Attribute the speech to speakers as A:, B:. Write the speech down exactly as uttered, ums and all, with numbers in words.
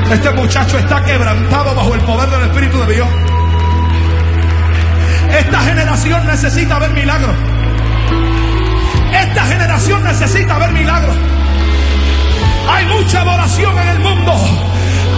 A: Este muchacho está quebrantado bajo el poder del Espíritu de Dios. Esta generación necesita ver milagros. Esta generación necesita ver milagros. Hay mucha adoración en el mundo.